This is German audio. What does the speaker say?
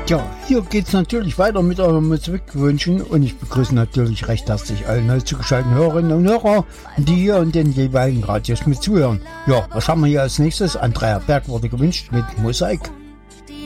Ja, hier geht's natürlich weiter mit eurem Musikwünschen und ich begrüße natürlich recht herzlich alle neu zugeschalteten Hörerinnen und Hörer, die hier und den jeweiligen Radios mit zuhören. Ja, was haben wir hier als nächstes? Andrea Berg wurde gewünscht mit Mosaik.